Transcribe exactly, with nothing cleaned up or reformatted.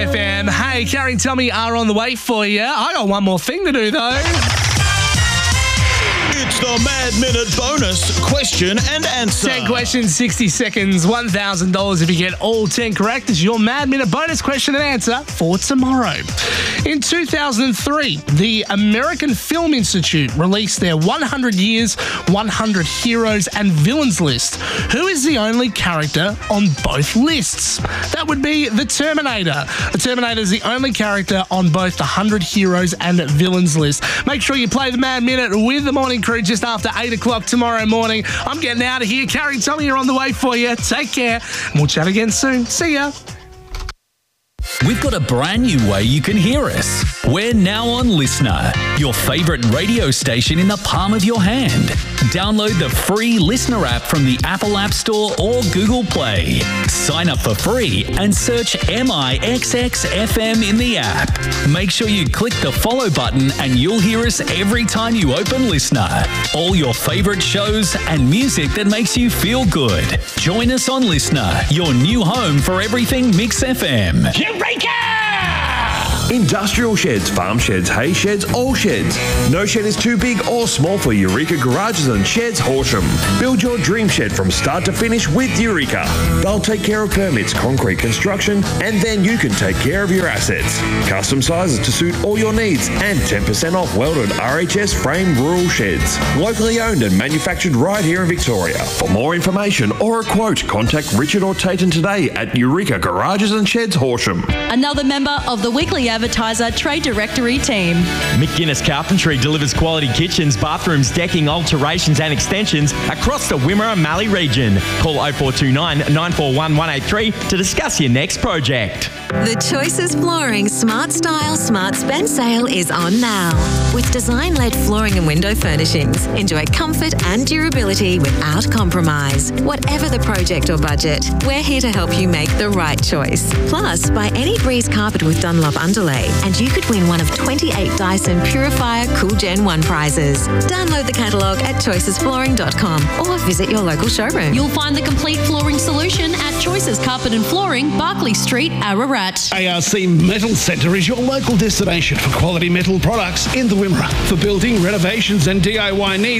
F M. Hey, Carrie and Tommy are on the way for you. I got one more thing to do, though. It's the Mad Minute bonus question and answer. ten questions, sixty seconds, one thousand dollars if you get all ten correct. It's your Mad Minute bonus question and answer for tomorrow. In two thousand three, the American Film Institute released their one hundred years, one hundred heroes and villains list. Who is the only character on both lists? That would be the Terminator. The Terminator is the only character on both the one hundred heroes and villains list. Make sure you play the Mad Minute with the morning crew just after eight o'clock tomorrow morning. I'm getting out of here. Carrie and Tommy are on the way for you. Take care. And we'll chat again soon. See ya. We've got a brand new way you can hear us. We're now on Listener, your favourite radio station in the palm of your hand. Download the free Listener app from the Apple App Store or Google Play. Sign up for free and search M I X X F M in the app. Make sure you click the follow button and you'll hear us every time you open Listener. All your favourite shows and music that makes you feel good. Join us on Listener, your new home for everything Mix F M. Industrial sheds, farm sheds, hay sheds, all sheds. No shed is too big or small for Eureka Garages and Sheds Horsham. Build your dream shed from start to finish with Eureka. They'll take care of permits, concrete construction, and then you can take care of your assets. Custom sizes to suit all your needs and ten percent off welded R H S frame rural sheds. Locally owned and manufactured right here in Victoria. For more information or a quote, contact Richard or Tayton today at Eureka Garages and Sheds Horsham. Another member of the Weekly Advertiser Trade Directory team. McGuinness Carpentry delivers quality kitchens, bathrooms, decking, alterations and extensions across the Wimmera Mallee region. Call oh four two nine, nine four one, one eight three to discuss your next project. The Choices Flooring Smart Style Smart Spend sale is on now. With design-led flooring and window furnishings, enjoy comfort and durability without compromise. Whatever the project or budget, we're here to help you make the right choice. Plus, buy any Breeze carpet with Dunlop underlay and you could win one of twenty-eight Dyson Purifier Cool Gen one prizes. Download the catalogue at choices flooring dot com or visit your local showroom. You'll find the complete flooring solution at Choices Carpet and Flooring, Barclay Street, Ararat. A R C Metal Centre is your local destination for quality metal products in the Wimmera. For building, renovations and D I Y needs,